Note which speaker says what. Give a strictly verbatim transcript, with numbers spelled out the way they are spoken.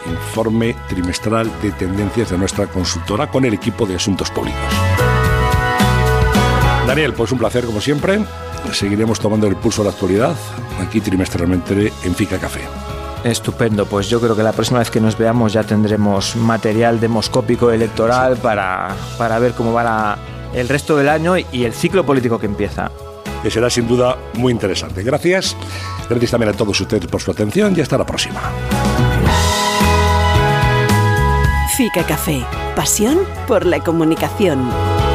Speaker 1: informe trimestral de tendencias de nuestra consultora con el equipo de Asuntos Públicos. Daniel, pues un placer como siempre. Seguiremos tomando el pulso de la actualidad aquí trimestralmente en Fica Café.
Speaker 2: Estupendo, pues yo creo que la próxima vez que nos veamos ya tendremos material demoscópico electoral sí. para, para ver cómo va la, el resto del año y el ciclo político que empieza.
Speaker 1: Que será sin duda muy interesante. Gracias. Gracias también a todos ustedes por su atención y hasta la próxima.
Speaker 3: Fica Café, pasión por la comunicación.